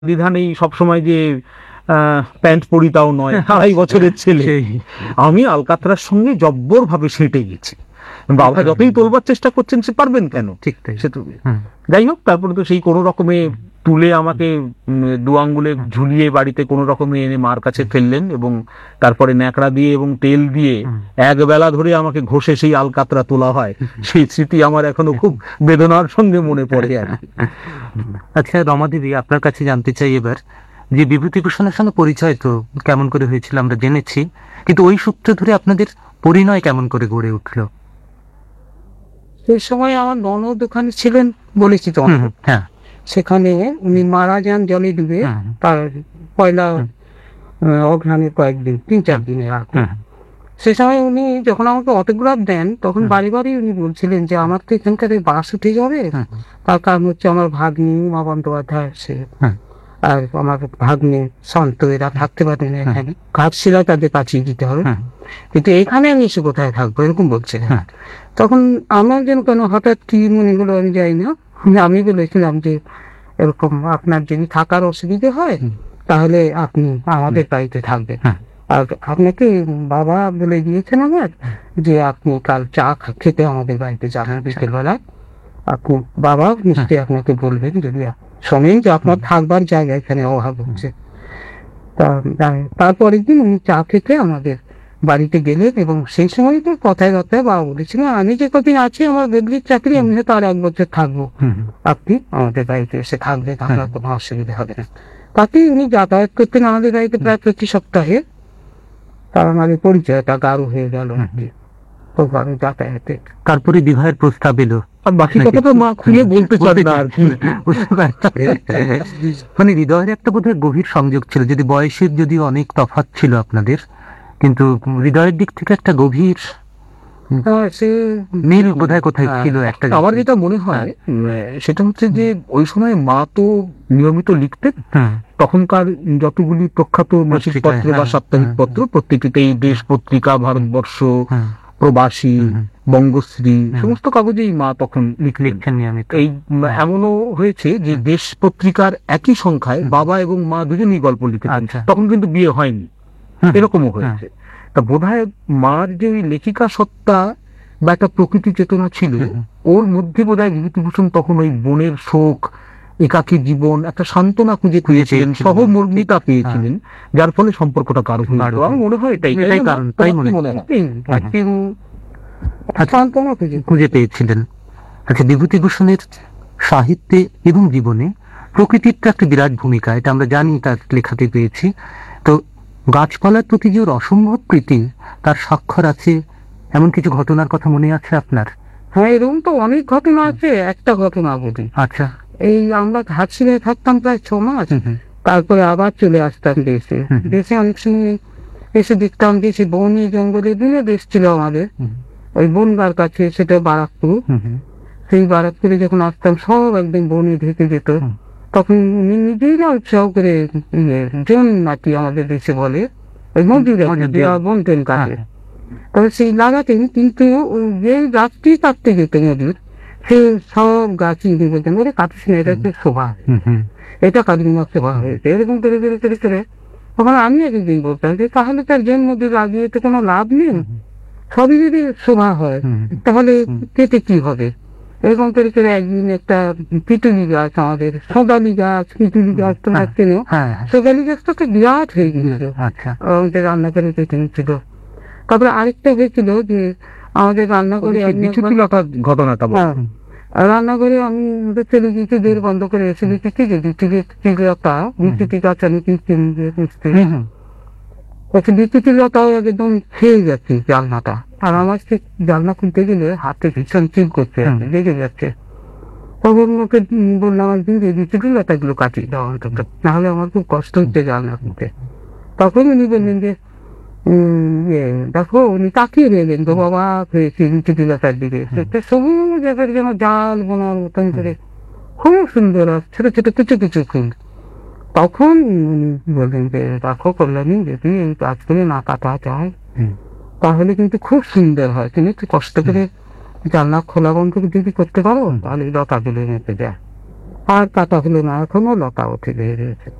দ্বিধা নেই সবসময় যে প্যান্ট পরি তাও নয়, 2.5 বছরের ছেলে। আমি আলকাতরার সঙ্গে জব্বর ভাবে সেঁটে গেছি। বাবা যতই তোলবার চেষ্টা করছেন, সে পারবেন কেন? ঠিক তাই। সে তো যাই হোক, তারপরে তো সেই কোনো রকমে তুলে আমাকে 2 আঙ্গুলে ঝুলিয়ে বাড়িতে কোনো রকমে এনে মার কাছে ফেললেন, এবং তারপরে ন্যাকড়া দিয়ে এবং তেল দিয়ে এক বেলা ধরে আমাকে ঘষে সেই আলকাতরা তোলা হয়। সেই স্মৃতি আমার এখনো খুব বেদনার সঙ্গে মনে পড়ে আর কি। আচ্ছা রমাদেবী, আপনার কাছে জানতে চাই এবার যে বিভূতিভূষণের সঙ্গে পরিচয় তো কেমন করে হয়েছিল আমরা জেনেছি, কিন্তু ওই সূত্র ধরে আপনাদের পরিণয় কেমন করে গড়ে উঠলো? সেই সময় আমার ননদ ওখানে ছিলেন বলেছি তো, হ্যাঁ, সেখানে উনি মারা যান জলে ডুবে। তার পয়লা অঘ্রাণের কয়েকদিন, 3-4 দিনের আগে। সে সময় উনি যখন আমাকে অটোগ্রাফ দেন, তখন বাড়ি বাড়ি উনি বলছিলেন যে আমার তো এখানকার বাস উঠে যাবে, তার কারণ হচ্ছে আমার ভাগ্নি উমা বন্দ্যোপাধ্যায় আছে, আর আমার ভাগ্নে শান্ত, এরা থাকতে পারে না এখানে, ঘাটশিলা তাদের পাঠিয়ে দিতে হবে, কিন্তু এখানে আমি এসে কোথায় থাকবো, এরকম বলছে। তখন আমার যেন কেন হঠাৎ কি মনে হলো আমি যাই না, আমি বলেছিলাম যে এরকম আপনার যদি থাকার অসুবিধে হয় তাহলে আপনি আমাদের বাড়িতে থাকবেন, আর আপনাকে বাবা বলে দিয়েছেন আমার যে আপনি কাল চা খেতে আমাদের বাড়িতে যাবেন বিকেলবেলা, আপনি বাবা নিশ্চয়ই আপনাকে বলবেন যদি শোনেন যে আপনার থাকবার জায়গা এখানে অভাব হচ্ছে। তারপরের দিন উনি চা খেতে আমাদের বাড়িতে গেলেন, এবং সেই সময় তো কথায় কথায় বাবা বলেছিলেন আমি যে কদিন আছি আমার বেগলির চাকরি, আমি হয়তো আর 1 বছর থাকবো, আপনি আমাদের বাড়িতে এসে থাকবেন, আপনার কোনো অসুবিধা হবে না। তাতে উনি যাতায়াত করতেন আমাদের বাড়িতে প্রায় প্রতি সপ্তাহে। তার আমাদের পরিচয়টা গাঢ় হয়ে গেল যাতায়াতে। তারপরে বিবাহের প্রস্তাব এলো, আর বাকি কথাটা মা খুলে বলতে চান না আর কি। মানে হৃদয়ের একটা বোধহয় গভীর সংযোগ ছিল, যদি বয়সের যদি অনেক তফাৎ ছিল আপনাদের, কিন্তু হৃদয়ের দিক থেকে একটা গভীর মিল বোধহয় কোথায় ছিল একটা। আমার যেটা মনে হয় সেটা হচ্ছে যে ওই সময় মা তো নিয়মিত লিখতেন, তখনকার যতগুলি প্রখ্যাত মাসিক পত্র বা সাপ্তাহিক পত্র প্রত্যেকটিতেই দেশ পত্রিকা, ভারতবর্ষ, প্রবাসী, বঙ্গশ্রী সমস্ত কাগজেই মা তখন লিখছেন নিয়মিত। এই এমনও হয়েছে যে দেশ পত্রিকার একই সংখ্যায় বাবা এবং মা দুজনেই গল্প লিখেছেন, তখন কিন্তু বিয়ে হয়নি, এরকমও হয়েছে। তা বোধহয় মার যে ওই লেখিকা সত্তা বা একটা প্রকৃতি চেতনা ছিল ওর মধ্যে, বোধহয় বিভূতিভূষণ তখন ওই বোনের শোক, একাকী জীবন, একটা সান্ত্বনা খুঁজেছিলেন, সহমর্মিতা পেয়েছিলেন, যার ফলে সম্পর্কটা গাঢ় হয়ে গেল। আমার মনে হয় এটাই কারণ, তাই মনে হয় সান্ত্বনা খুঁজে পেয়েছিলেন। আচ্ছা, বিভূতিভূষণের সাহিত্যে এবং জীবনে প্রকৃতির তো একটা বিরাট ভূমিকা, এটা আমরা জানি, তার লেখাতে পেয়েছি। তো গাছপালার প্রতি যে ওর অসম্ভব প্রীতি, তার স্বাক্ষর আছে, এমন কিছু ঘটনার কথা মনে আছে আপনার? হ্যাঁ, এরকম তো অনেক ঘটনা আছে। একটা ঘটনা বলি। আচ্ছা। এই আমরা ঘাটশিলায় থাকতাম প্রায় 6 মাস, তারপরে আবার চলে আসতাম দেশে। দেশে অনেক সময় এসে দেখতাম যে সে বনে জঙ্গলে দিনে দেশ ছিল আমাদের, ওই বনগার কাছে, সেটা বারাকপুর। সেই বারাকপুরে যখন আসতাম সব একদম বনে ঢেকে যেত, তখন উনি নিজেই না উৎসাহ করে জন নাকি আমাদের দেশে বলে ওই মজুরা বনতেন কাছে, তবে সেই লাগাতেন, কিন্তু যে গাছটি কাটতে যেত মজুর, সে সব গাছই বলতেন ওরে কাটিস না, এটা হচ্ছে শোভা, এটা কালিমা শোভা হয়েছে, এরকম করে করে করে করে। ওখানে আমি একদিন বলতাম যে তাহলে তার জন্য মজুর লাগিয়ে তো কোনো লাভ নেই, সবই যদি শোভা হয় তাহলে কেটে কি হবে। এরকম করে করে একদিন একটা পিটুলি গাছ, আমাদের সোগালি গাছ, পিটুলি গাছ তো চেনো, সোগালি গাছটা তো বিরাট হয়ে গিয়েছিল, আমাদের রান্না করে কেটে নিচ্ছিল। তারপরে আরেকটা হয়েছিল যে আমাদের রান্নাঘরে ঘটনাটা, রান্নাঘরে আমি চলে গিয়েছি, দের বন্ধ করে এসে দেখেছি যে বিচিত্রতা গাছ আমি বিচিত্রতাও একদম খেয়ে যাচ্ছি জানলাটা, আর আমার সে জানলা খুলতে গেলে হাতে ভীষণ চিল করতে লেগে যাচ্ছে। তখন ওকে বললাম একদিন যে বিচিত্রতা গুলো কাটিয়ে দেওয়া অন্তত, নাহলে আমার খুব কষ্ট হচ্ছে জানলা খুলতে। তখন উনি বললেন যে দেখো, উনি তাকিয়ে রইলেন তো বাবা হয়েছে বিচিত্রতার দিকে, সবুজ একের যেন জাল বোনার মতন করে, খুব সুন্দর ছোট ছোট কিছু কিছু ফুল। তখন উনি বললেন যে দেখো কল্যাণী, যদি এই গাছগুলো না কাটা যায় তাহলে কিন্তু খুব সুন্দর হয়, তুমি একটু কষ্ট করে জানলা খোলা বন্ধ যদি করতে পারো তাহলে লতাগুলো মেপে যায়। আর কাটা হলো না, এখনো লতা উঠে রয়েছে।